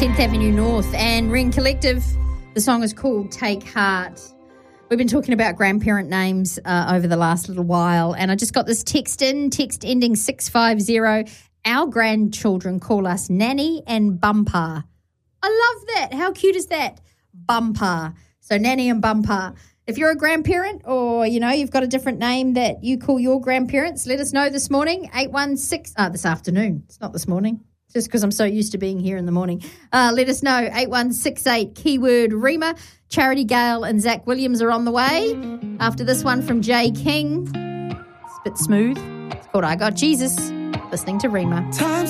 10th Avenue North and Ring Collective. The song is called Take Heart. We've been talking about grandparent names over the last little while, and I just got this text ending 650. Our grandchildren call us Nanny and Bumper. I love that. How cute is that? Bumper. So Nanny and Bumper. If you're a grandparent or, you've got a different name that you call your grandparents, let us know this morning, this afternoon. It's not this morning, just because I'm so used to being here in the morning. Let us know, 8168, keyword Rima. Charity Gale and Zach Williams are on the way. After this one from Jay King, it's a bit smooth. It's called I Got Jesus. Listening to Rima. Times